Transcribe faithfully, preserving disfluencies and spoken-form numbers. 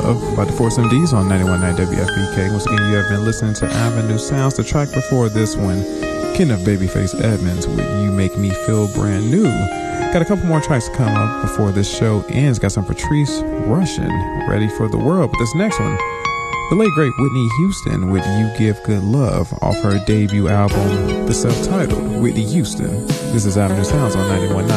Love by the Force M Ds on ninety-one point nine W F B K. Once again, you have been listening to Avenue Sounds. The track before this one, Kenneth Babyface Edmonds with You Make Me Feel Brand New. Got a couple more tracks to come up before this show ends. Got some Patrice Rushen, Ready for the World. But this next one, the late great Whitney Houston with You Give Good Love off her debut album, the self-titled Whitney Houston. This is Avenue Sounds on ninety-one point nine